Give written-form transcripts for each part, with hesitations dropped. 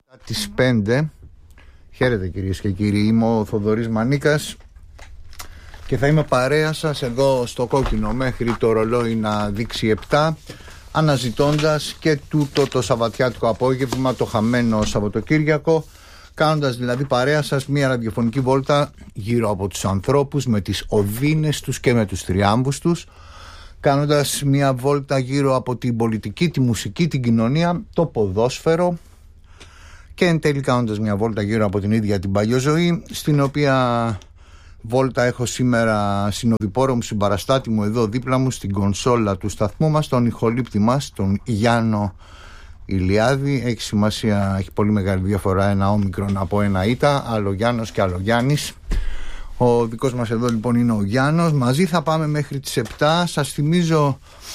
Τις 5. Χαίρετε κυρίες και κύριοι, είμαι ο Θοδωρής Μανίκας και θα είμαι παρέα σας εδώ στο κόκκινο μέχρι το ρολόι να δείξει 7, αναζητώντας και τούτο το σαββατιάτικο απόγευμα, το χαμένο Σαββατοκύριακο, κάνοντας δηλαδή παρέα σας μια ραδιοφωνική βόλτα γύρω από τους ανθρώπους, με τις οδύνες τους και με τους τριάμβους τους, κάνοντας μια βόλτα γύρω από την πολιτική, τη μουσική, την κοινωνία, το ποδόσφαιρο και εν τέλει κάνοντας μια βόλτα γύρω από την ίδια την παλιόζωη, στην οποία βόλτα έχω σήμερα συνοδοιπόρο μου, συμπαραστάτη μου εδώ δίπλα μου στην κονσόλα του σταθμού μας, τον ηχολήπτη μας, τον Γιάννο Ηλιάδη. Έχει σημασία, έχει πολύ μεγάλη διαφορά ένα όμικρον από ένα ήτα, άλλο Γιάννος και άλλο Γιάννης. Ο δικός μας εδώ λοιπόν είναι ο Γιάννος. Μαζί θα πάμε μέχρι τις 7. Σας θυμίζω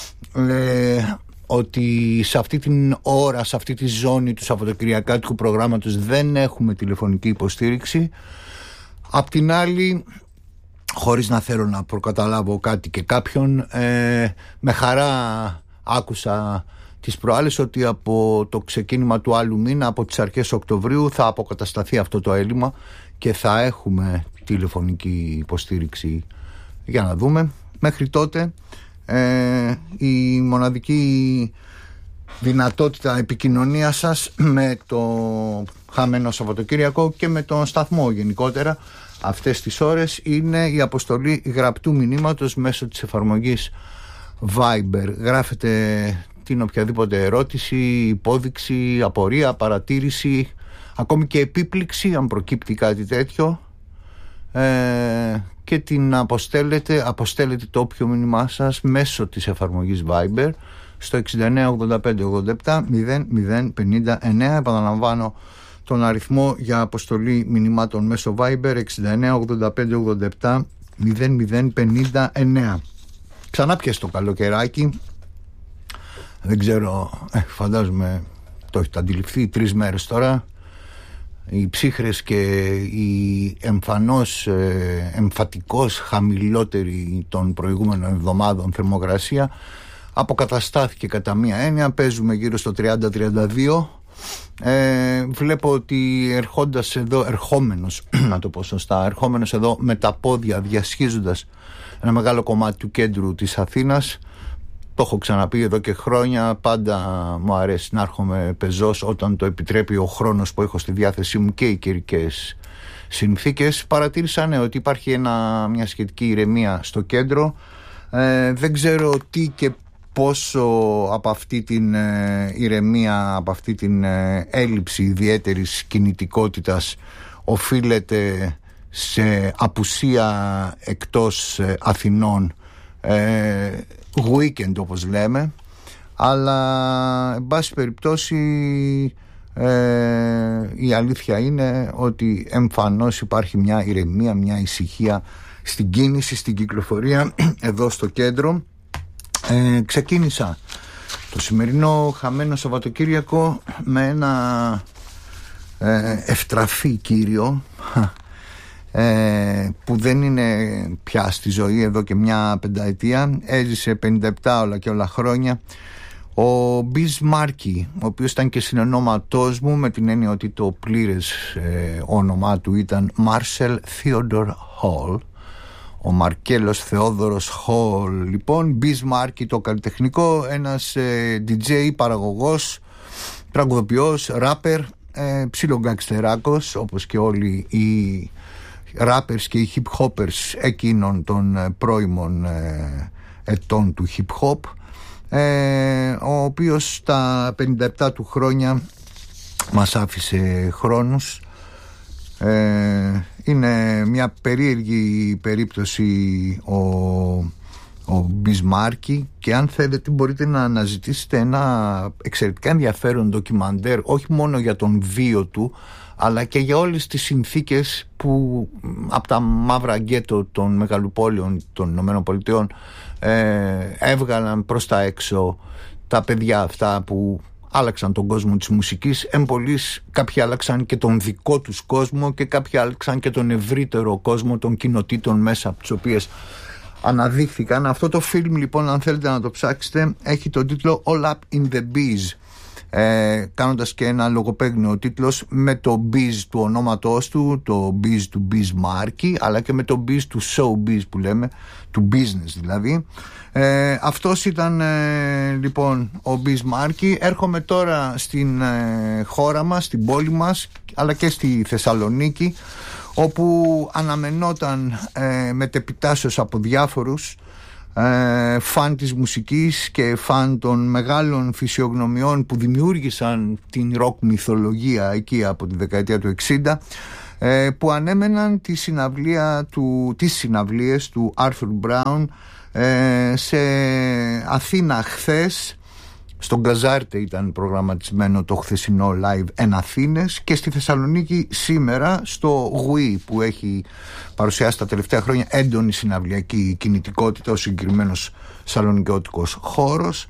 ότι σε αυτή την ώρα, σε αυτή τη ζώνη του Σαββατοκυριακάτικου προγράμματος δεν έχουμε τηλεφωνική υποστήριξη. Απ' την άλλη, χωρίς να θέλω να προκαταλάβω κάτι και κάποιον, με χαρά άκουσα τις προάλλες ότι από το ξεκίνημα του άλλου μήνα, από τις αρχές Οκτωβρίου, θα αποκατασταθεί αυτό το έλλειμμα και θα έχουμε τηλεφωνική υποστήριξη. Για να δούμε. Μέχρι τότε η μοναδική δυνατότητα επικοινωνίας σας με το χαμένο Σαββατοκύριακο και με τον σταθμό γενικότερα αυτές τις ώρες είναι η αποστολή γραπτού μηνύματος μέσω της εφαρμογής Viber. Γράφετε την οποιαδήποτε ερώτηση, υπόδειξη, απορία, παρατήρηση, ακόμη και επίπληξη αν προκύπτει κάτι τέτοιο, και την αποστέλλετε το όποιο μήνυμά σας μέσω της εφαρμογής Viber στο 69 85 87 0059. Επαναλαμβάνω τον αριθμό για αποστολή μηνυμάτων μέσω Viber 69 85 87 0059. Ξανά πιες το καλοκαιράκι, δεν ξέρω, φαντάζομαι το έχετε αντιληφθεί, 3 μέρες τώρα. Οι ψύχρες και η εμφανώς εμφατικώς χαμηλότερη των προηγούμενων εβδομάδων θερμοκρασία αποκαταστάθηκε κατά μία έννοια. Παίζουμε γύρω στο 30-32. Βλέπω ότι ερχόμενος να το πω σωστά, ερχόμενος εδώ με τα πόδια, διασχίζοντας ένα μεγάλο κομμάτι του κέντρου της Αθήνας. Το έχω ξαναπεί εδώ και χρόνια, πάντα μου αρέσει να έρχομαι πεζός όταν το επιτρέπει ο χρόνος που έχω στη διάθεσή μου και οι καιρικές συνθήκες. Παρατήρησα ότι υπάρχει μια σχετική ηρεμία στο κέντρο. Δεν ξέρω τι και πόσο από αυτή την ηρεμία, από αυτή την έλλειψη ιδιαίτερης κινητικότητας οφείλεται σε απουσία εκτός Αθηνών, weekend όπως λέμε, αλλά εν πάση περιπτώσει η αλήθεια είναι ότι εμφανώς υπάρχει μια ηρεμία, μια ησυχία στην κίνηση, στην κυκλοφορία εδώ στο κέντρο. Ξεκίνησα το σημερινό χαμένο Σαββατοκύριακο με ένα ευτραφή κύριο που δεν είναι πια στη ζωή εδώ και μια πενταετία. Έζησε 57 όλα και όλα χρόνια, ο Bismarcky, ο οποίος ήταν και συνεννόματός μου, με την έννοια ότι το πλήρες όνομά του ήταν Marcel Theodor Hall, ο Μαρκέλος Θεόδωρος Hall. Λοιπόν, Bismarcky το καλλιτεχνικό, ένας DJ, παραγωγός, τραγουδοποιός, ράπερ, ψιλογκαξτεράκος όπως και όλοι οι rappers και οι hip hoppers εκείνων των πρώιμων ετών του hip hop, ο οποίος στα 57 του χρόνια μας άφησε χρόνους. Είναι μια περίεργη περίπτωση ο Bismarcky, και αν θέλετε μπορείτε να αναζητήσετε ένα εξαιρετικά ενδιαφέρον ντοκιμαντέρ, όχι μόνο για τον βίο του αλλά και για όλες τις συνθήκες που από τα μαύρα γκέτο των μεγαλοπόλεων των ΗΠΑ έβγαλαν προς τα έξω τα παιδιά αυτά που άλλαξαν τον κόσμο της μουσικής. Εμπολής κάποιοι άλλαξαν και τον δικό τους κόσμο και κάποιοι άλλαξαν και τον ευρύτερο κόσμο των κοινοτήτων μέσα από τις οποίες αναδείχθηκαν. Αυτό το φιλμ λοιπόν, αν θέλετε να το ψάξετε, έχει τον τίτλο All Up in the Bees. κάνοντας και ένα λογοπαίγνιο τίτλος με το biz του ονόματός του, το biz του Biz Markie, αλλά και με το biz του showbiz που λέμε, του business δηλαδή. Αυτός ήταν λοιπόν ο Biz Markie. Έρχομαι τώρα στην χώρα μας, στην πόλη μας, αλλά και στη Θεσσαλονίκη, όπου αναμενόταν μετεπιτάσεως από διάφορους φαν της μουσικής και φαν των μεγάλων φυσιογνωμιών που δημιούργησαν την ροκ μυθολογία εκεί από τη δεκαετία του 60, που ανέμεναν τις συναυλίες του Arthur Brown σε Αθήνα χθες. Στον Γκαζάρτε ήταν προγραμματισμένο το χθεσινό live εν Αθήνες, και στη Θεσσαλονίκη σήμερα στο Γουί, που έχει παρουσιάσει τα τελευταία χρόνια έντονη συναυλιακή κινητικότητα, ο συγκεκριμένος σαλονικιώτικος χώρος.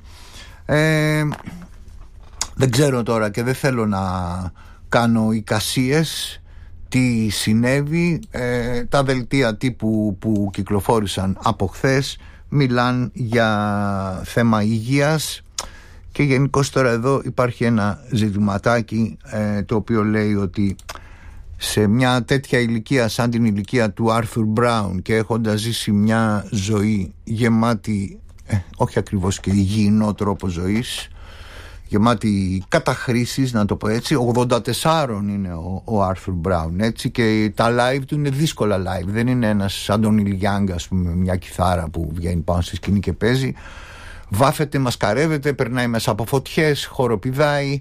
Δεν ξέρω τώρα και δεν θέλω να κάνω εικασίες τι συνέβη. Τα δελτία τύπου που κυκλοφόρησαν από χθες μιλάν για θέμα υγείας. Και γενικώς τώρα εδώ υπάρχει ένα ζητηματάκι το οποίο λέει ότι σε μια τέτοια ηλικία σαν την ηλικία του Arthur Brown και έχοντας ζήσει μια ζωή γεμάτη, όχι ακριβώς και υγιεινό τρόπο ζωής, γεμάτη καταχρήσεις, να το πω έτσι, 84 είναι ο Arthur Brown, έτσι, και τα live του είναι δύσκολα live. Δεν είναι ένας Αντώνη Λιάνγκ, ας πούμε, με μια κιθάρα που βγαίνει πάνω στη σκηνή και παίζει. Βάφεται, μασκαρεύεται, περνάει μέσα από φωτιές, χοροπηδάει,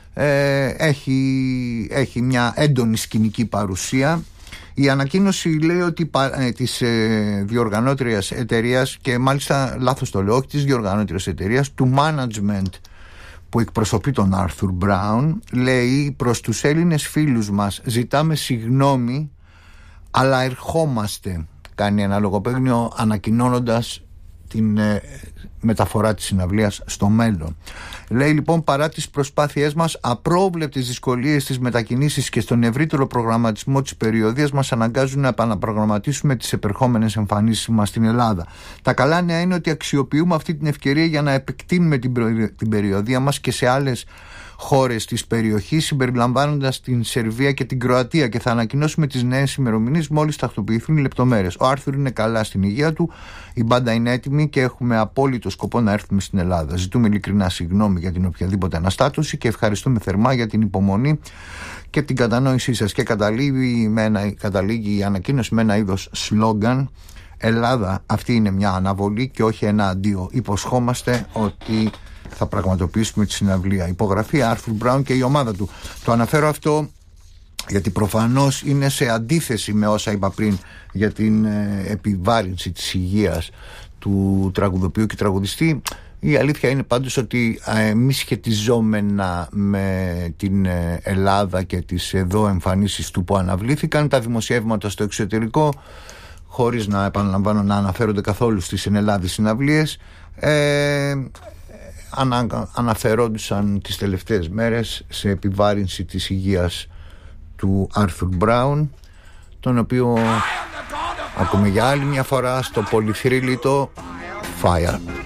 έχει μια έντονη σκηνική παρουσία. Η ανακοίνωση λέει ότι της διοργανώτριας εταιρείας, και μάλιστα λάθος το λέω, όχι της διοργανώτριας εταιρείας, του management που εκπροσωπεί τον Arthur Brown, λέει: προς τους Έλληνες φίλους μας ζητάμε συγγνώμη, αλλά ερχόμαστε. Κάνει ένα λογοπαίγνιο ανακοινώνοντας την μεταφορά της συναυλίας στο μέλλον. Λέει λοιπόν: παρά τις προσπάθειές μας, απρόβλεπτες δυσκολίες στις μετακινήσεις και στον ευρύτερο προγραμματισμό της περιοδίας μας αναγκάζουν να επαναπρογραμματίσουμε τις επερχόμενες εμφανίσεις μας στην Ελλάδα. Τα καλά νέα είναι ότι αξιοποιούμε αυτή την ευκαιρία για να επεκτείνουμε την περιοδία μας και σε άλλες χώρες της περιοχής, συμπεριλαμβάνοντας την Σερβία και την Κροατία, και θα ανακοινώσουμε τις νέες ημερομηνίες μόλις τακτοποιηθούν οι λεπτομέρειες. Ο Άρθουρ είναι καλά στην υγεία του, η μπάντα είναι έτοιμη και έχουμε απόλυτο σκοπό να έρθουμε στην Ελλάδα. Ζητούμε ειλικρινά συγγνώμη για την οποιαδήποτε αναστάτωση και ευχαριστούμε θερμά για την υπομονή και την κατανόησή σας. Και καταλήγει η ανακοίνωση με ένα είδος σλόγγαν: Ελλάδα, αυτή είναι μια αναβολή και όχι ένα αντίο. Υποσχόμαστε ότι θα πραγματοποιήσουμε τη συναυλία. Υπογραφή Arthur Brown και η ομάδα του. Το αναφέρω αυτό γιατί προφανώς είναι σε αντίθεση με όσα είπα πριν για την επιβάρυνση της υγείας του τραγουδοποιού και τραγουδιστή. Η αλήθεια είναι πάντως ότι μη σχετιζόμενα με την Ελλάδα και τις εδώ εμφανίσεις του που αναβλήθηκαν, τα δημοσιεύματα στο εξωτερικό, χωρίς να επαναλαμβάνω να αναφέρονται καθόλου στις ενελλάδες συναυλίες, αναφερόντουσαν τις τελευταίες μέρες σε επιβάρυνση της υγείας του Arthur Brown, τον οποίο ακούμε για άλλη μια φορά στο πολυθρύλιτο Fire.